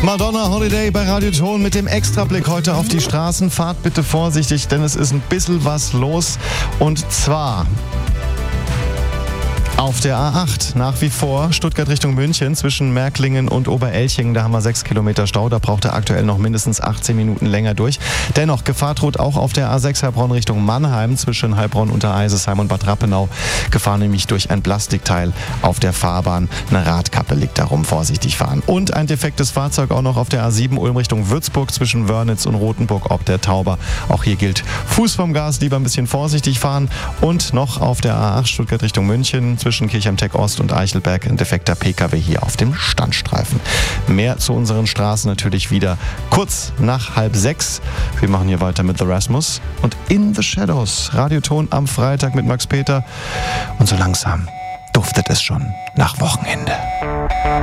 Madonna Holiday bei Radio Ton mit dem Extrablick heute auf die Straßen. Fahrt bitte vorsichtig, denn es ist ein bisschen was los. Und zwar auf der A8 nach wie vor Stuttgart Richtung München zwischen Märklingen und Oberelchingen. Da haben wir 6 Kilometer Stau. Da braucht er aktuell noch mindestens 18 Minuten länger durch. Dennoch, Gefahr droht auch auf der A6 Heilbronn Richtung Mannheim zwischen Heilbronn, Untereisesheim und Bad Rappenau. Gefahr nämlich durch ein Plastikteil auf der Fahrbahn. Eine Radkappe liegt darum. Vorsichtig fahren. Und ein defektes Fahrzeug auch noch auf der A7 Ulm Richtung Würzburg zwischen Wörnitz und Rothenburg ob der Tauber. Auch hier gilt Fuß vom Gas, lieber ein bisschen vorsichtig fahren. Und noch auf der A8 Stuttgart Richtung München zwischen Kirchheim-Tech Ost und Eichelberg ein defekter PKW hier auf dem Standstreifen. Mehr zu unseren Straßen natürlich wieder kurz nach 5:30. Wir machen hier weiter mit The Rasmus und In the Shadows. Radioton am Freitag mit Max Peter. Und so langsam duftet es schon nach Wochenende.